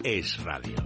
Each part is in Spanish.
es radio.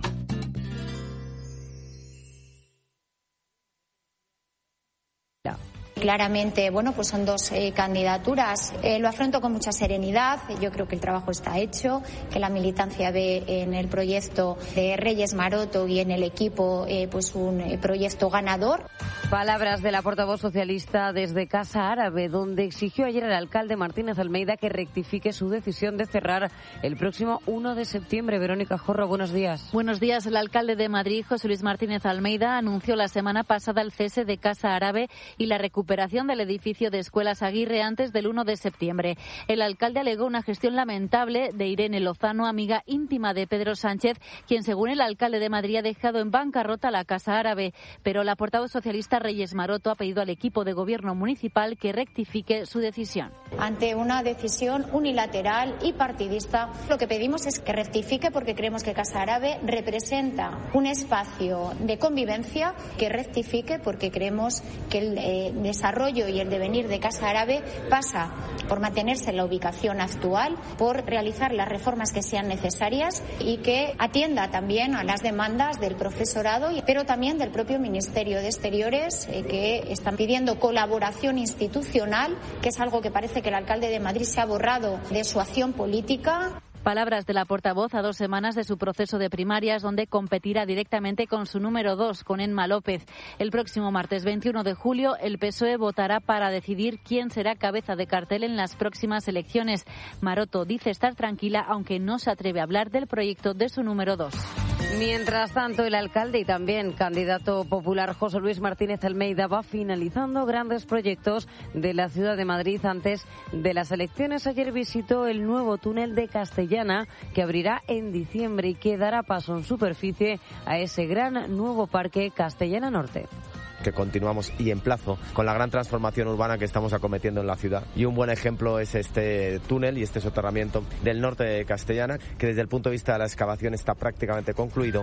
Claramente, pues son dos candidaturas. Lo afronto con mucha serenidad. Yo creo que el trabajo está hecho, que la militancia ve en el proyecto de Reyes Maroto y en el equipo un proyecto ganador. Palabras de la portavoz socialista desde Casa Árabe, donde exigió ayer al alcalde Martínez Almeida que rectifique su decisión de cerrar el próximo 1 de septiembre. Verónica Jorro, buenos días. Buenos días. El alcalde de Madrid, José Luis Martínez Almeida, anunció la semana pasada el cese de Casa Árabe y la recuperación del edificio de Escuelas Aguirre antes del 1 de septiembre. El alcalde alegó una gestión lamentable de Irene Lozano, amiga íntima de Pedro Sánchez, quien, según el alcalde de Madrid, ha dejado en bancarrota la Casa Árabe. Pero la portavoz socialista Reyes Maroto ha pedido al equipo de gobierno municipal que rectifique su decisión. Ante una decisión unilateral y partidista, lo que pedimos es que rectifique, porque creemos que Casa Árabe representa un espacio de convivencia, que rectifique porque creemos que el desarrollo y el devenir de Casa Árabe pasa por mantenerse en la ubicación actual, por realizar las reformas que sean necesarias y que atienda también a las demandas del profesorado, pero también del propio Ministerio de Exteriores, que están pidiendo colaboración institucional, que es algo que parece que el alcalde de Madrid se ha borrado de su acción política. Palabras de la portavoz a 2 semanas de su proceso de primarias, donde competirá directamente con su número 2, con Emma López. El próximo martes 21 de julio, el PSOE votará para decidir quién será cabeza de cartel en las próximas elecciones. Maroto dice estar tranquila, aunque no se atreve a hablar del proyecto de su número 2. Mientras tanto, el alcalde y también candidato popular José Luis Martínez Almeida va finalizando grandes proyectos de la ciudad de Madrid antes de las elecciones. Ayer visitó el nuevo túnel de Castellana, que abrirá en diciembre y que dará paso en superficie a ese gran nuevo parque Castellana Norte. Que continuamos y emplazo con la gran transformación urbana que estamos acometiendo en la ciudad. Y un buen ejemplo es este túnel y este soterramiento del norte de Castellana, que desde el punto de vista de la excavación está prácticamente concluido.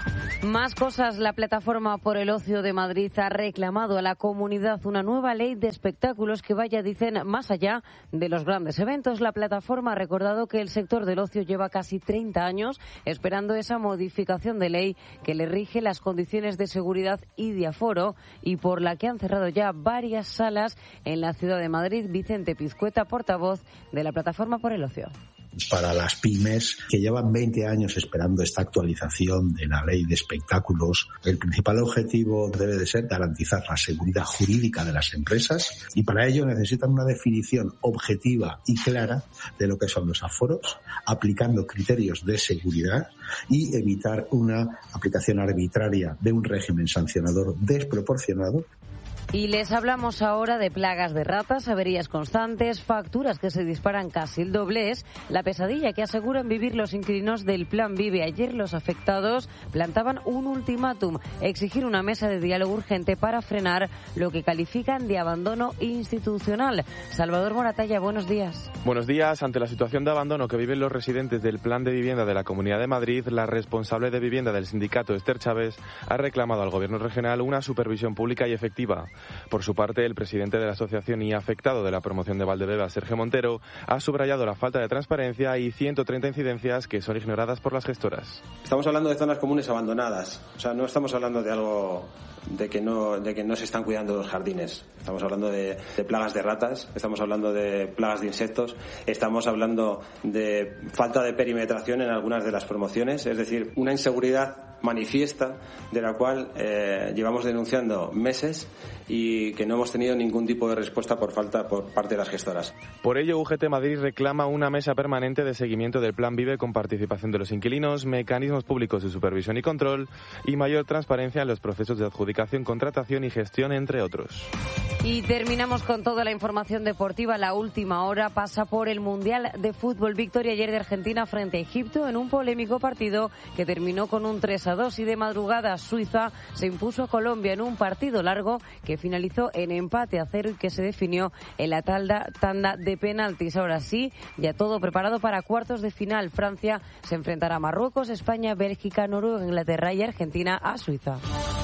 Más cosas. La Plataforma por el Ocio de Madrid ha reclamado a la comunidad una nueva ley de espectáculos que vaya, dicen, más allá de los grandes eventos. La plataforma ha recordado que el sector del ocio lleva casi 30 años esperando esa modificación de ley que le rige las condiciones de seguridad y de aforo, y por la que han cerrado ya varias salas en la ciudad de Madrid. Vicente Pizcueta, portavoz de la Plataforma por el Ocio. Para las pymes que llevan 20 años esperando esta actualización de la ley de espectáculos, el principal objetivo debe de ser garantizar la seguridad jurídica de las empresas, y para ello necesitan una definición objetiva y clara de lo que son los aforos, aplicando criterios de seguridad y evitar una aplicación arbitraria de un régimen sancionador desproporcionado. Y les hablamos ahora de plagas de ratas, averías constantes, facturas que se disparan casi el doble. Es la pesadilla que aseguran vivir los inquilinos del Plan Vive. Ayer los afectados plantaban un ultimátum: exigir una mesa de diálogo urgente para frenar lo que califican de abandono institucional. Salvador Moratalla, buenos días. Buenos días. Ante la situación de abandono que viven los residentes del Plan de Vivienda de la Comunidad de Madrid, la responsable de vivienda del sindicato, Esther Chávez, ha reclamado al Gobierno regional una supervisión pública y efectiva. Por su parte, el presidente de la asociación y afectado de la promoción de Valdebeba, Sergio Montero, ha subrayado la falta de transparencia y 130 incidencias que son ignoradas por las gestoras. Estamos hablando de zonas comunes abandonadas, o sea, no estamos hablando de algo de que no se están cuidando los jardines. Estamos hablando de plagas de ratas, estamos hablando de plagas de insectos, estamos hablando de falta de perimetración en algunas de las promociones, es decir, una inseguridad manifiesta de la cual llevamos denunciando meses y que no hemos tenido ningún tipo de respuesta por parte de las gestoras. Por ello, UGT Madrid reclama una mesa permanente de seguimiento del Plan Vive con participación de los inquilinos, mecanismos públicos de supervisión y control y mayor transparencia en los procesos de adjudicación, contratación y gestión, entre otros. Y terminamos con toda la información deportiva. La última hora pasa por el Mundial de Fútbol. Victoria ayer de Argentina frente a Egipto en un polémico partido que terminó con un 3-2, y de madrugada Suiza se impuso a Colombia en un partido largo que finalizó en empate a 0 y que se definió en la tanda de penaltis. Ahora sí, ya todo preparado para cuartos de final. Francia se enfrentará a Marruecos, España, Bélgica, Noruega, Inglaterra y Argentina a Suiza.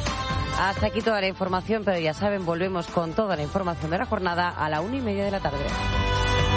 Hasta aquí toda la información, pero ya saben, volvemos con toda la información de la jornada a la 1:30 de la tarde.